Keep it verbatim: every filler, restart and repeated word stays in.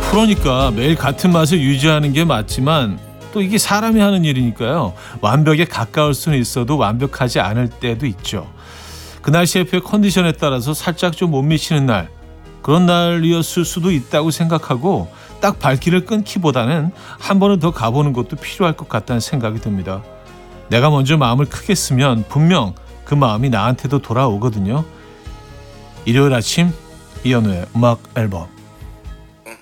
그러니까 매일 같은 맛을 유지하는 게 맞지만 또 이게 사람이 하는 일이니까요. 완벽에 가까울 수는 있어도 완벽하지 않을 때도 있죠. 그 날씨의 컨디션에 따라서 살짝 좀 못 미치는 날, 그런 날이었을 수도 있다고 생각하고 딱 발길을 끊기보다는 한 번은 더 가보는 것도 필요할 것 같다는 생각이 듭니다. 내가 먼저 마음을 크게 쓰면 분명 그 마음이 나한테도 돌아오거든요. 일요일 아침 이현우의 음악 앨범.